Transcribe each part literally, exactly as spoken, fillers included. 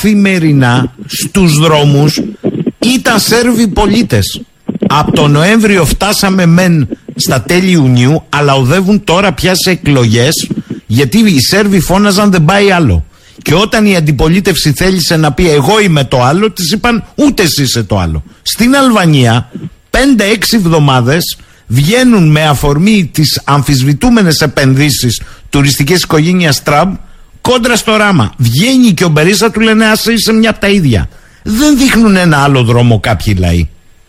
καθημερινά στους δρόμους ήταν Σέρβοι πολίτες. Από τον Νοέμβριο φτάσαμε μεν στα τέλη Ιουνίου, αλλά οδεύουν τώρα πια σε εκλογές, γιατί οι Σέρβοι φώναζαν δεν πάει άλλο. Και όταν η αντιπολίτευση θέλησε να πει εγώ είμαι το άλλο, της είπαν ούτε εσύ είσαι το άλλο. Στην Αλβανία πέντε έξι εβδομάδες βγαίνουν με αφορμή τις αμφισβητούμενες επενδύσεις τουριστικής οικογένειας Τραμπ κόντρα στο ράμα. Βγαίνει και ο Μπερίσα του λένε άσε είσαι μια από τα ίδια. Δεν δείχνουν ένα άλλο δρόμο κάποιοι λαοί.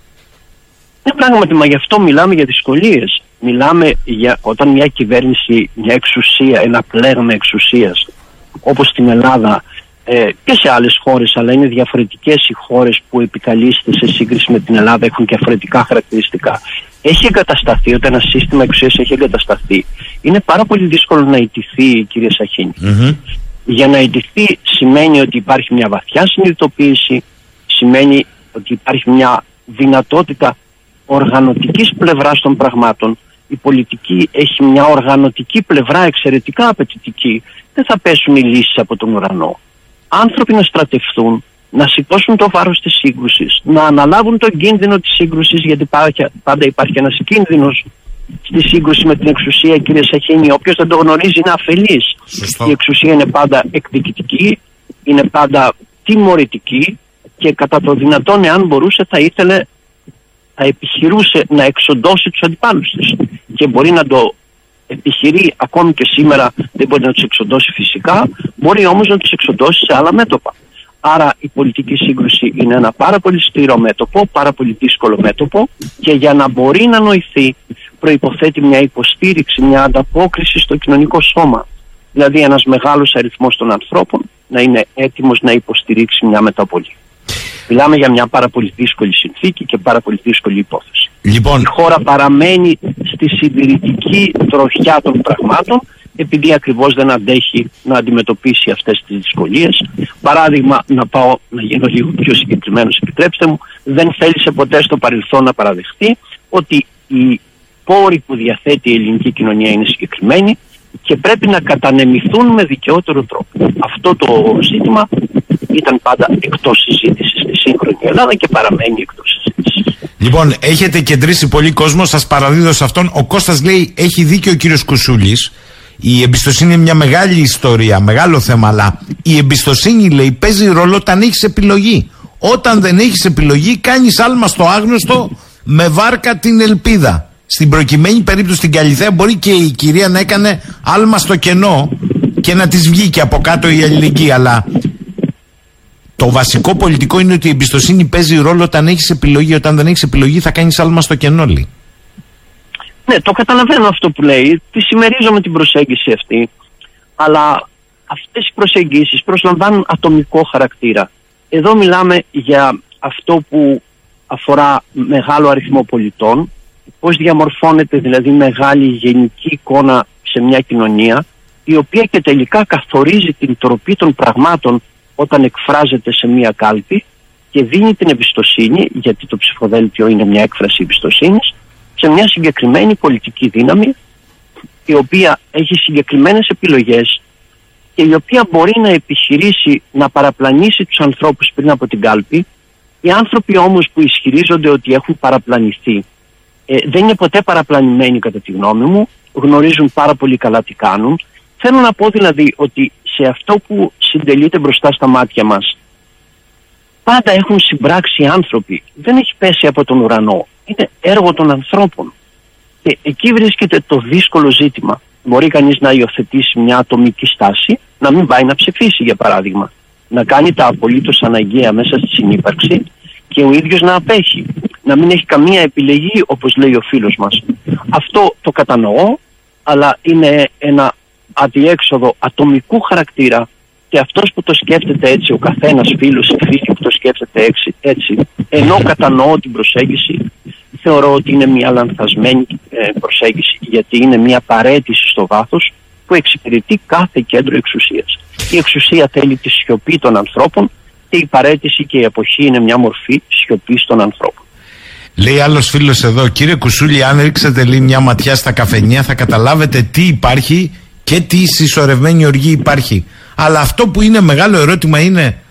Ναι, πράγματι, μα γι' αυτό μιλάμε για δυσκολίες. Μιλάμε για όταν μια κυβέρνηση, μια εξουσία, ένα πλέγμα εξουσίας, όπως στην Ελλάδα ε, και σε άλλες χώρες, αλλά είναι διαφορετικές οι χώρες που επικαλείστε σε σύγκριση με την Ελλάδα, έχουν διαφορετικά χαρακτηριστικά. Έχει εγκατασταθεί, όταν ένα σύστημα εξουσίας έχει εγκατασταθεί, είναι πάρα πολύ δύσκολο να ιτηθεί, κύριε Σαχίνη. Mm-hmm. Για να ιτηθεί σημαίνει ότι υπάρχει μια βαθιά συνειδητοποίηση, σημαίνει ότι υπάρχει μια δυνατότητα οργανωτικής πλευράς των πραγμάτων. Η πολιτική έχει μια οργανωτική πλευρά εξαιρετικά απαιτητική. Δεν θα πέσουν οι λύσεις από τον ουρανό. Άνθρωποι να στρατευτούν, να σηκώσουν το βάρος της σύγκρουσης, να αναλάβουν τον κίνδυνο της σύγκρουσης, γιατί πάντα υπάρχει ένας κίνδυνος στη σύγκρουση με την εξουσία, κύριε Σαχίνη. Όποιος δεν το γνωρίζει είναι αφελής. Η εξουσία είναι πάντα εκδικητική, είναι πάντα τιμωρητική και κατά το δυνατόν, εάν μπορούσε, θα ήθελε, θα επιχειρούσε να εξοντώσει τους αντιπάλους της. Και μπορεί να το επιχειρεί ακόμη και σήμερα, δεν μπορεί να τους εξοντώσει φυσικά, μπορεί όμως να τους εξοντώσει σε άλλα μέτωπα. Άρα η πολιτική σύγκρουση είναι ένα πάρα πολύ σκληρό μέτωπο, πάρα πολύ δύσκολο μέτωπο, και για να μπορεί να νοηθεί προϋποθέτει μια υποστήριξη, μια ανταπόκριση στο κοινωνικό σώμα. Δηλαδή ένας μεγάλος αριθμός των ανθρώπων να είναι έτοιμος να υποστηρίξει μια μεταβολή. Μιλάμε για μια πάρα πολύ δύσκολη συνθήκη και πάρα πολύ δύσκολη υπόθεση. Λοιπόν, η χώρα παραμένει στη συντηρητική τροχιά των πραγμάτων, επειδή ακριβώς δεν αντέχει να αντιμετωπίσει αυτές τις δυσκολίες. Παράδειγμα, να πάω να γίνω λίγο πιο συγκεκριμένος, επιτρέψτε μου, δεν θέλησε ποτέ στο παρελθόν να παραδεχτεί ότι οι πόροι που διαθέτει η ελληνική κοινωνία είναι συγκεκριμένοι και πρέπει να κατανεμηθούν με δικαιότερο τρόπο. Αυτό το ζήτημα ήταν πάντα εκτός συζήτησης στη σύγχρονη Ελλάδα και παραμένει εκτός συζήτησης. Λοιπόν, έχετε κεντρήσει πολύ κόσμο, σας παραδίδω σε αυτόν. Ο Κώστας λέει, έχει δίκιο ο κύριος Κουσούλης. Η εμπιστοσύνη είναι μια μεγάλη ιστορία, μεγάλο θέμα, αλλά η εμπιστοσύνη, λέει, παίζει ρόλο όταν έχεις επιλογή. Όταν δεν έχεις επιλογή, κάνεις άλμα στο άγνωστο με βάρκα την ελπίδα. Στην προκειμένη περίπτωση στην Καλιθέα μπορεί και η κυρία να έκανε άλμα στο κενό και να της βγήκε από κάτω η αλληλεγγύη, αλλά το βασικό πολιτικό είναι ότι η εμπιστοσύνη παίζει ρόλο όταν έχεις επιλογή. Όταν δεν έχεις επιλογή θα κάνεις άλμα στο κενό, λέει. Ναι, το καταλαβαίνω αυτό που λέει, τη συμμερίζομαι την προσέγγιση αυτή, αλλά αυτές οι προσεγγίσεις προσλαμβάνουν ατομικό χαρακτήρα. Εδώ μιλάμε για αυτό που αφορά μεγάλο αριθμό πολιτών, πώς διαμορφώνεται δηλαδή μεγάλη γενική εικόνα σε μια κοινωνία, η οποία και τελικά καθορίζει την τροπή των πραγμάτων όταν εκφράζεται σε μια κάλπη και δίνει την εμπιστοσύνη, γιατί το ψηφοδέλτιο είναι μια έκφραση εμπιστοσύνης, σε μια συγκεκριμένη πολιτική δύναμη, η οποία έχει συγκεκριμένες επιλογές και η οποία μπορεί να επιχειρήσει να παραπλανήσει τους ανθρώπους πριν από την κάλπη. Οι άνθρωποι όμως που ισχυρίζονται ότι έχουν παραπλανηθεί ε, δεν είναι ποτέ παραπλανημένοι, κατά τη γνώμη μου, γνωρίζουν πάρα πολύ καλά τι κάνουν. Θέλω να πω δηλαδή ότι σε αυτό που συντελείται μπροστά στα μάτια μας πάντα έχουν συμπράξει άνθρωποι, δεν έχει πέσει από τον ουρανό, είναι έργο των ανθρώπων. Και εκεί βρίσκεται το δύσκολο ζήτημα. Μπορεί κανείς να υιοθετήσει μια ατομική στάση, να μην πάει να ψηφίσει, για παράδειγμα, να κάνει τα απολύτως αναγκαία μέσα στη συνύπαρξη και ο ίδιος να απέχει, να μην έχει καμία επιλογή, όπως λέει ο φίλος μας. Αυτό το κατανοώ, αλλά είναι ένα αδιέξοδο ατομικού χαρακτήρα, και αυτός που το σκέφτεται έτσι, ο καθένας φίλος ή φίλη που το σκέφτεται έτσι, έτσι, ενώ κατανοώ την προσέγγιση, θεωρώ ότι είναι μια λανθασμένη ε, προσέγγιση, γιατί είναι μια παραίτηση στο βάθος που εξυπηρετεί κάθε κέντρο εξουσίας. Η εξουσία θέλει τη σιωπή των ανθρώπων και η παραίτηση και η αποχή είναι μια μορφή σιωπής των ανθρώπων. Λέει άλλος φίλος εδώ, κύριε Κουσούλη, αν ρίξετε λέει μια ματιά στα καφενεία θα καταλάβετε τι υπάρχει και τι συσσωρευμένη οργή υπάρχει. Αλλά αυτό που είναι μεγάλο ερώτημα είναι,